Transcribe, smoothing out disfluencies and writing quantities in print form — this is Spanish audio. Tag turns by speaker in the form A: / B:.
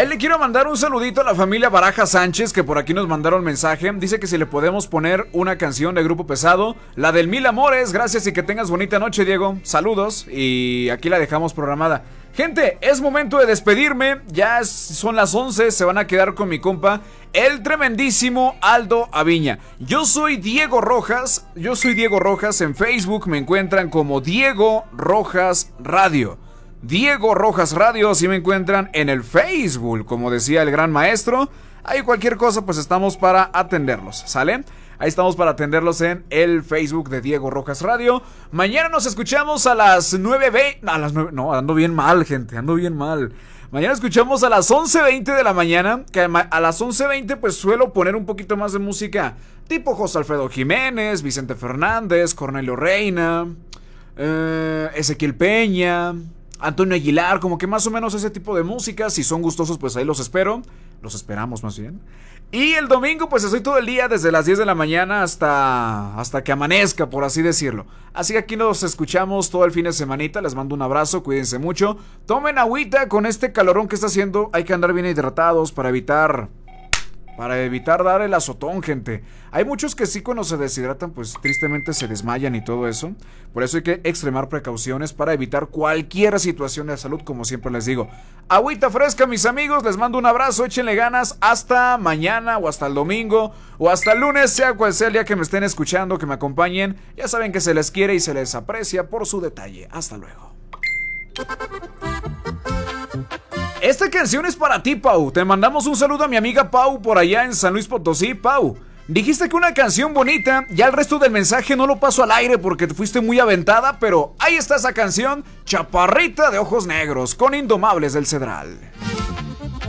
A: Ahí le quiero mandar un saludito a la familia Baraja Sánchez, que por aquí nos mandaron mensaje. Dice que si le podemos poner una canción de Grupo Pesado, la del Mil Amores. Gracias y que tengas bonita noche, Diego. Saludos y aquí la dejamos programada. Gente, es momento de despedirme. Ya son las 11, se van a quedar con mi compa, el tremendísimo Aldo Aviña. Yo soy Diego Rojas. En Facebook me encuentran como Diego Rojas Radio. Diego Rojas Radio, así me encuentran en el Facebook, como decía el gran maestro. Ahí cualquier cosa, pues estamos para atenderlos, ¿sale? Ahí estamos para atenderlos en el Facebook de Diego Rojas Radio. Mañana nos escuchamos a las 9:20. A las 9, no, ando bien mal, gente, ando bien mal. Mañana escuchamos a las 11:20 de la mañana, que a las 11:20 pues suelo poner un poquito más de música tipo José Alfredo Jiménez, Vicente Fernández, Cornelio Reina, Ezequiel Peña, Antonio Aguilar, como que más o menos ese tipo de música. Si son gustosos, pues ahí los espero. Los esperamos más bien. Y el domingo, pues estoy todo el día, desde las 10 de la mañana hasta que amanezca, por así decirlo. Así que aquí nos escuchamos todo el fin de semanita. Les mando un abrazo, cuídense mucho. Tomen agüita con este calorón que está haciendo. Hay que andar bien hidratados para evitar dar el azotón, gente. Hay muchos que sí, cuando se deshidratan, pues tristemente se desmayan y todo eso. Por eso hay que extremar precauciones para evitar cualquier situación de salud, como siempre les digo. Agüita fresca, mis amigos, les mando un abrazo, échenle ganas. Hasta mañana o hasta el domingo o hasta el lunes, sea cual sea el día que me estén escuchando, que me acompañen. Ya saben que se les quiere y se les aprecia por su detalle. Hasta luego. Esta canción es para ti, Pau. Te mandamos un saludo a mi amiga Pau por allá en San Luis Potosí. Pau, dijiste que una canción bonita. Ya el resto del mensaje no lo paso al aire porque te fuiste muy aventada, pero ahí está esa canción, Chaparrita de Ojos Negros, con Indomables del Cedral.